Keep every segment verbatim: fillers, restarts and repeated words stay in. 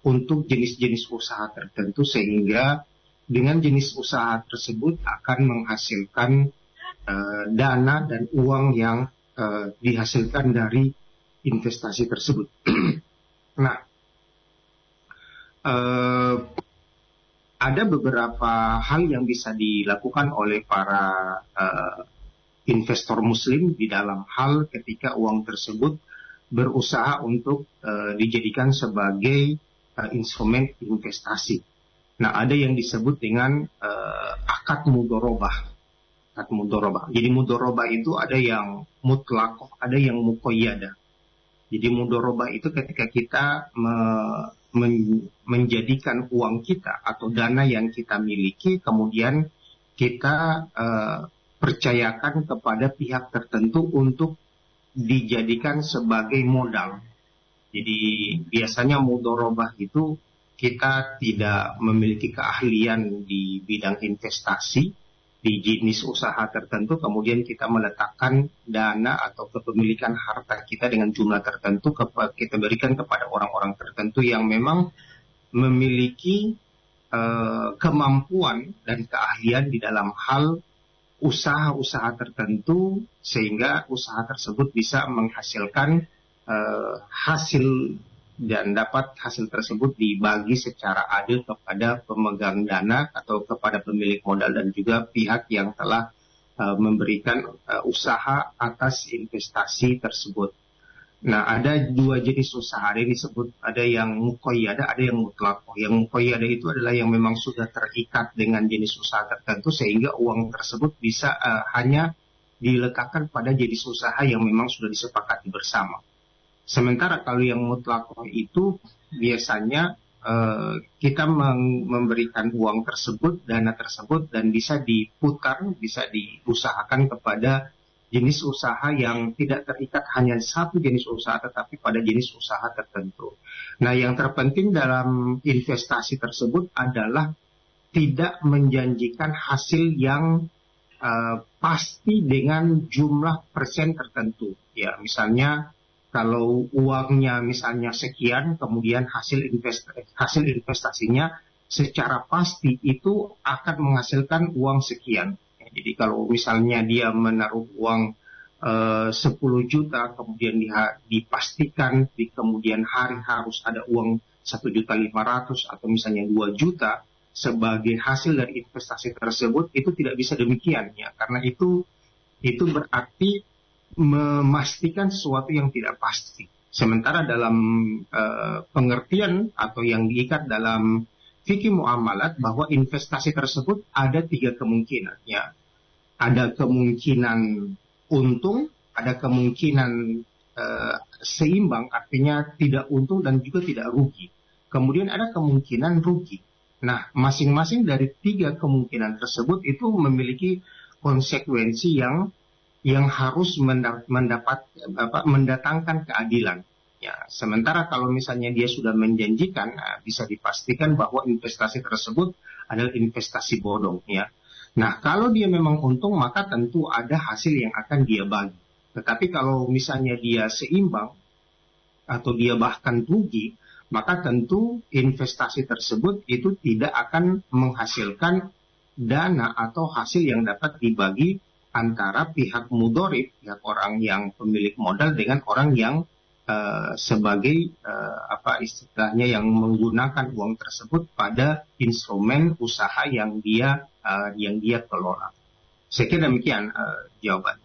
untuk jenis-jenis usaha tertentu, sehingga dengan jenis usaha tersebut akan menghasilkan uh, dana dan uang yang uh, dihasilkan dari investasi tersebut. Nah, uh, ada beberapa hal yang bisa dilakukan oleh para uh, investor muslim di dalam hal ketika uang tersebut berusaha untuk uh, dijadikan sebagai uh, instrumen investasi. Nah, ada yang disebut dengan uh, akad mudorobah. Akad mudorobah. Jadi mudorobah itu ada yang mutlakoh, ada yang muqayyadah. Jadi mudorobah itu ketika kita me- men- menjadikan uang kita atau dana yang kita miliki, kemudian kita uh, percayakan kepada pihak tertentu untuk dijadikan sebagai modal. Jadi biasanya mudorobah itu kita tidak memiliki keahlian di bidang investasi, di jenis usaha tertentu, kemudian kita meletakkan dana atau kepemilikan harta kita dengan jumlah tertentu, kita berikan kepada orang-orang tertentu yang memang memiliki uh, kemampuan dan keahlian di dalam hal usaha-usaha tertentu, sehingga usaha tersebut bisa menghasilkan uh, hasil dan dapat hasil tersebut dibagi secara adil kepada pemegang dana atau kepada pemilik modal dan juga pihak yang telah uh, memberikan uh, usaha atas investasi tersebut. Nah, ada dua jenis usaha, ada yang disebut, ada yang muqayyadah, ada yang mutlaqah. Yang muqayyadah itu adalah yang memang sudah terikat dengan jenis usaha tertentu sehingga uang tersebut bisa uh, hanya diletakkan pada jenis usaha yang memang sudah disepakati bersama. Sementara kalau yang mutlaqah itu biasanya uh, kita meng- memberikan uang tersebut, dana tersebut, dan bisa diputar, bisa diusahakan kepada jenis usaha yang tidak terikat hanya satu jenis usaha, tetapi pada jenis usaha tertentu. Nah, yang terpenting dalam investasi tersebut adalah tidak menjanjikan hasil yang uh, pasti dengan jumlah persen tertentu. Ya, misalnya kalau uangnya misalnya sekian, kemudian hasil investasi, hasil investasinya secara pasti itu akan menghasilkan uang sekian. Jadi kalau misalnya dia menaruh uang uh, sepuluh juta, kemudian dia dipastikan di kemudian hari harus ada uang satu juta lima ratus atau misalnya dua juta sebagai hasil dari investasi tersebut, itu tidak bisa demikian ya, karena itu itu berarti memastikan sesuatu yang tidak pasti. Sementara dalam uh, pengertian atau yang diikat dalam fikih muamalat bahwa investasi tersebut ada tiga kemungkinan ya. Ada kemungkinan untung, ada kemungkinan uh, seimbang, artinya tidak untung dan juga tidak rugi. Kemudian ada kemungkinan rugi. Nah, masing-masing dari tiga kemungkinan tersebut itu memiliki konsekuensi yang yang harus mendapat apa, mendatangkan keadilan. Ya, sementara kalau misalnya dia sudah menjanjikan, nah, bisa dipastikan bahwa investasi tersebut adalah investasi bodong. Ya, nah kalau dia memang untung, maka tentu ada hasil yang akan dia bagi. Tetapi kalau misalnya dia seimbang atau dia bahkan rugi, maka tentu investasi tersebut itu tidak akan menghasilkan dana atau hasil yang dapat dibagi antara pihak mudorib, pihak orang yang pemilik modal dengan orang yang uh, sebagai uh, apa istilahnya yang menggunakan uang tersebut pada instrumen usaha yang dia uh, yang dia kelola. Saya kira demikian uh, jawaban.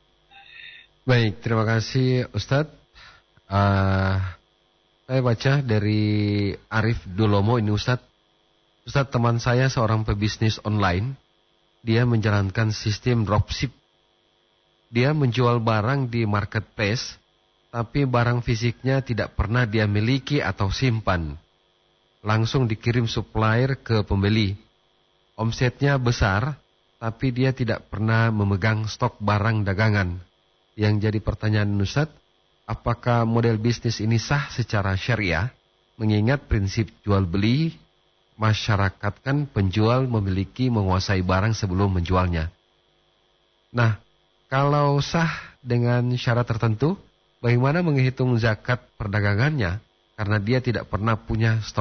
Baik, terima kasih Ustadz. Uh, saya baca dari Arif Dulomo ini Ustadz. Ustadz, teman saya seorang pebisnis online. Dia menjalankan sistem dropship. Dia menjual barang di marketplace, tapi barang fisiknya tidak pernah dia miliki atau simpan. Langsung dikirim supplier ke pembeli. Omsetnya besar, tapi dia tidak pernah memegang stok barang dagangan. Yang jadi pertanyaan Ustadz, apakah model bisnis ini sah secara syariah? Mengingat prinsip jual beli, masyarakat kan penjual memiliki menguasai barang sebelum menjualnya. Nah, kalau sah dengan syarat tertentu, bagaimana menghitung zakat perdagangannya? Karena dia tidak pernah punya stok